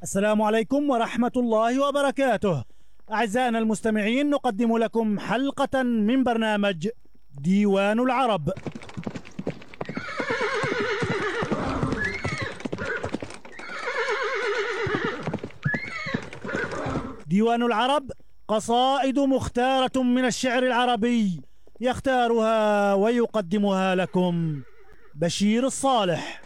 السلام عليكم ورحمة الله وبركاته. أعزائنا المستمعين، نقدم لكم حلقة من برنامج ديوان العرب. ديوان العرب قصائد مختارة من الشعر العربي، يختارها ويقدمها لكم بشير الصالح.